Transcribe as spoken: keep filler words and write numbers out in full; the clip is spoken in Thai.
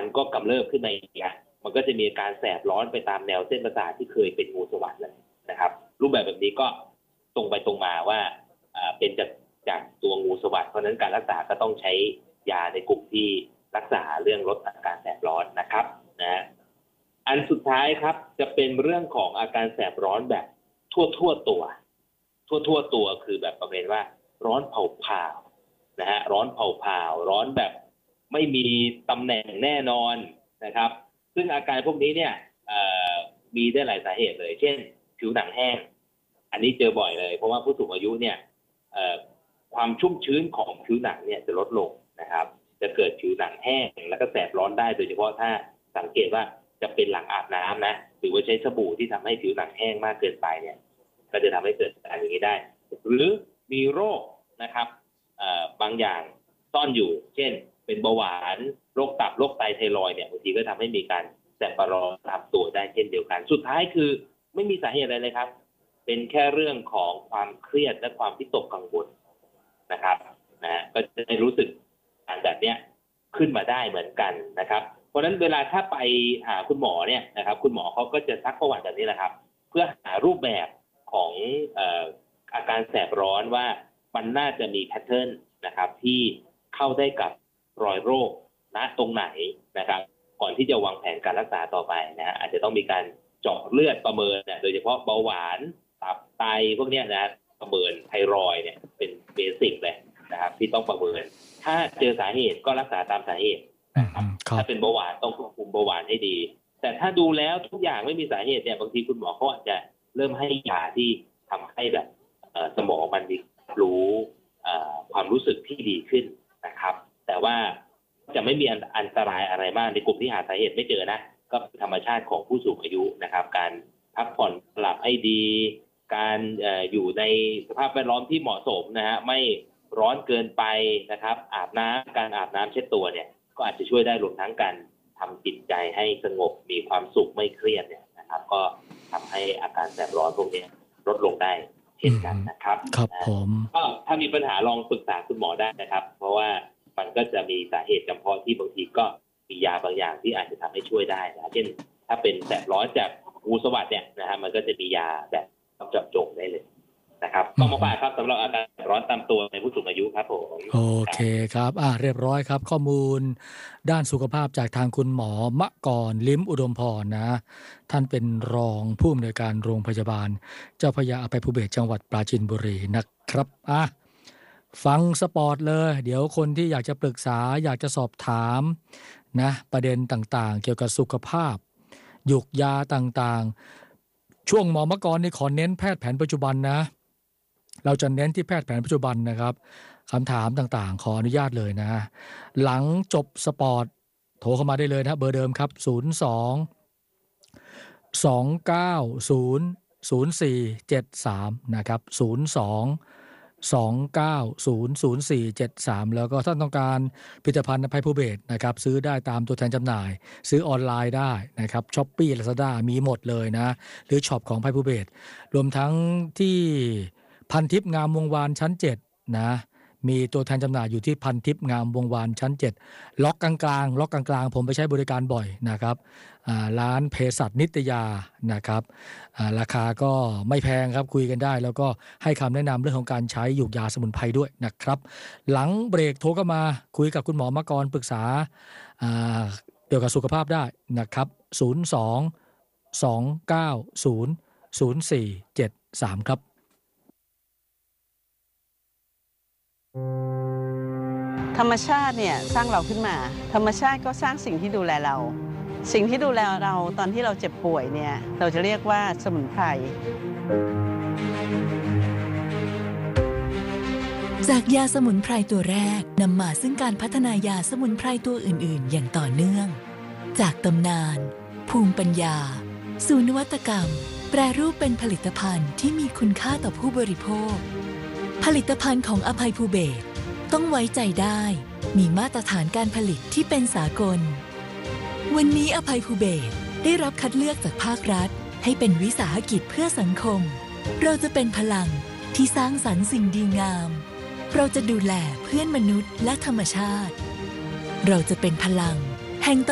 มันก็กำเริบขึ้นมาอีกอ่ะมันก็จะมีอาการแสบร้อนไปตามแนวเส้นประสาทที่เคยเป็นงูสวัสด์เลยนะครับรูปแบบแบบนี้ก็ตรงไปตรงมาว่าเป็นจากจากตัวงูสวัสด์เพราะนั้นการรักษาก็ต้องใช้ยาในกลุ่มที่รักษาเรื่องลดอาการแสบร้อนนะครับนะอันสุดท้ายครับจะเป็นเรื่องของอาการแสบร้อนแบบทั่วทั่วตัวทั่วทั่วตัวคือแบบประเภทว่าร้อนเผาผานะฮะร้อนเผาผาร้อนแบบไม่มีตำแหน่งแน่นอนนะครับซึ่งอาการพวกนี้เนี่ยมีได้หลายสาเหตุเลยเช่นผิวหนังแห้งอันนี้เจอบ่อยเลยเพราะว่าผู้สูงอายุเนี่ยความชุ่มชื้นของผิวหนังเนี่ยจะลดลงนะครับจะเกิดผิวหนังแห้งแล้วก็แสบร้อนได้โดยเฉพาะถ้าสังเกตว่าจะเป็นหลังอาบน้ำนะหรือว่าใช้สบู่ที่ทำให้ผิวหนังแห้งมากเกินไปเนี่ยก็จะทำให้เกิดอาการอย่างนี้ได้หรือมีโรคนะครับบางอย่างซ่อนอยู่เช่นเป็นเบาหวานโรคตับโรคไตไทรอยด์เนี่ยบางทีก็ทำให้มีการแสบประหลอดตามตัวได้เช่นเดียวกันสุดท้ายคือไม่มีสาเหตุอะไรเลยครับเป็นแค่เรื่องของความเครียดและความวิตกกังวลนะครับนะก็จะได้รู้สึกอาการแบบนี้ขึ้นมาได้เหมือนกันนะครับเพราะฉะนั้นเวลาถ้าไปหาคุณหมอเนี่ยนะครับคุณหมอเขาก็จะซักประวัติแบบนี้แหละครับเพื่อหารูปแบบของเอ่ออาการแสบร้อนว่ามันน่าจะมีแพทเทิร์นนะครับที่เข้าได้กับรอยโรคณตรงไหนนะครับก่อนที่จะวางแผนการรักษาต่อไปนะฮะอาจจะต้องมีการเจาะเลือดประเมินเนี่ยโดยเฉพาะเบาหวานตับไตพวกนี้นะประเมินไทรอยด์เนี่ยเป็นเบสิกเลยนะครับที่ต้องประเมินถ้าเจอสาเหตุก็รักษาตามสาเหตุนะครับถ้าเป็นเบาหวานต้องควบคุมเบาหวานให้ดีแต่ถ้าดูแล้วทุกอย่างไม่มีสาเหตุเนี่ยบางทีคุณหมอเขาอาจจะเริ่มให้ยาที่ทำให้แบบสมองมันรู้ความรู้สึกที่ดีขึ้นนะครับแต่ว่าจะไม่มีอันตรายอะไรมากในกลุ่มที่หาสาเหตุไม่เจอนะก็เป็นธรรมชาติของผู้สูงอายุนะครับการพักผ่อนหลับให้ดีการเอ่ออยู่ในสภาพแวดล้อมที่เหมาะสมนะฮะไม่ร้อนเกินไปนะครับอาบน้ำการอาบน้ำเช็ดตัวเนี่ยก็อาจจะช่วยได้รวมทั้งการทำจิตใจให้สงบมีความสุขไม่เครียดเนี่ยนะครับก็ทำให้อาการแสบร้อนพวกนี้ลดลงได้เช่นกันนะครับครับผมก็ถ้ามีปัญหาลองปรึกษาคุณหมอได้นะครับเพราะว่ามันก็จะมีสาเหตุจำเพาะที่บางทีก็มียาบางอย่างที่อาจจะทำให้ช่วยได้นะเช่นถ้าเป็นแสบร้อนจากงูสวัสด์เนี่ยนะฮะมันก็จะมียาแบบเจาะจงได้เลยนะครับก็มาฝากครับสำหรับอาการแสบร้อนตามตัวในผู้สูงอายุครับผมโอเคครับอ่ะเรียบร้อยครับข้อมูลด้านสุขภาพจากทางคุณหมอมะกรลิ้มอุดมพรนะท่านเป็นรองผู้อำนวยการโรงพยาบาลเจ้าพระยาอภัยภูเบศรจังหวัดปราจีนบุรีนะครับอ่ะฟังสปอร์ตเลยเดี๋ยวคนที่อยากจะปรึกษาอยากจะสอบถามนะประเด็นต่างๆเกี่ยวกับสุขภาพหยุกยาต่างๆช่วงหมอมะกรนี่ขอเน้นแพทย์แผนปัจจุบันนะเราจะเน้นที่แพทย์แผนปัจจุบันนะครับคำถามต่างๆขออนุญาตเลยนะหลังจบสปอร์ตโทรเข้ามาได้เลยนะเบอร์เดิมครับศูนย์ สอง สอง เก้า ศูนย์ ศูนย์ สี่ เจ็ด สามนะครับศูนย์ สอง สอง เก้า ศูนย์ ศูนย์ สี่ เจ็ด สามแล้วก็ท่านต้องการผลิตภัณฑ์อภัยภูเบศรนะครับซื้อได้ตามตัวแทนจำหน่ายซื้อออนไลน์ได้นะครับ Shopee Lazada มีหมดเลยนะหรือช็อปของอภัยภูเบศรรวมทั้งที่พันทิพย์งามวงวานชั้นเจ็ดนะมีตัวแทนจำหน่ายอยู่ที่พันทิพย์งามวงวานชั้นเจ็ดล็อกกลางๆล็อกกลางๆผมไปใช้บริการบ่อยนะครับร้านเภสัชนิตยานะครับราคาก็ไม่แพงครับคุยกันได้แล้วก็ให้คำแนะนำเรื่องของการใช้หยูกยาสมุนไพรด้วยนะครับหลังเบรกโทรเข้ามาคุยกับคุณหมอมะกรปรึกษาเกี่ยวกับสุขภาพได้นะครับศูนย์ สอง สอง เก้า ศูนย์ ศูนย์ สี่ เจ็ด สามครับธรรมชาติเนี่ยสร้างเราขึ้นมาธรรมชาติก็สร้างสิ่งที่ดูแลเราสิ่งที่ดูแลเราตอนที่เราเจ็บป่วยเนี่ยเราจะเรียกว่าสมุนไพรจากยาสมุนไพรตัวแรกนำมาซึ่งการพัฒนายาสมุนไพรตัวอื่นๆอย่างต่อเนื่องจากตำนานภูมิปัญญาสู่นวัตกรรมแปรรูปเป็นผลิตภัณฑ์ที่มีคุณค่าต่อผู้บริโภคผลิตภัณฑ์ของอภัยภูเบศรต้องไว้ใจได้มีมาตรฐานการผลิตที่เป็นสากลวันนี้อภัยภูเบศรได้รับคัดเลือกจากภาครัฐให้เป็นวิสาหกิจเพื่อสังคมเราจะเป็นพลังที่สร้างสรรค์สิ่งดีงามเราจะดูแลเพื่อนมนุษย์และธรรมชาติเราจะเป็นพลังแห่ง